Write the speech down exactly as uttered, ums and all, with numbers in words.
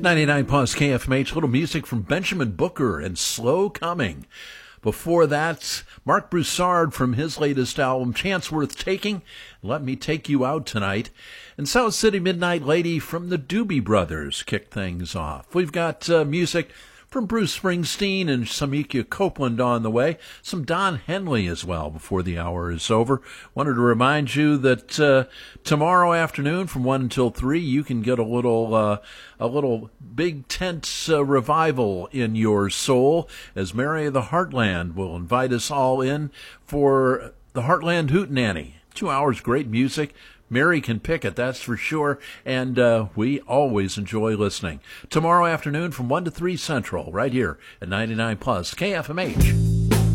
ninety-nine plus K F M H, little music from Benjamin Booker and Slow Coming. Before that, Mark Broussard from his latest album, Chance Worth Taking, Let Me Take You Out Tonight. And South City Midnight Lady from the Doobie Brothers kicked things off. We've got uh, music from Bruce Springsteen and Samika Copeland on the way. Some Don Henley as well before the hour is over. Wanted to remind you that uh, tomorrow afternoon from one until three, you can get a little uh, a little big tent uh, revival in your soul as Mary of the Heartland will invite us all in for the Heartland Hootenanny. Two hours, great music. Mary can pick it, that's for sure, and uh, we always enjoy listening. Tomorrow afternoon from one to three Central, right here at ninety-nine plus K F M H.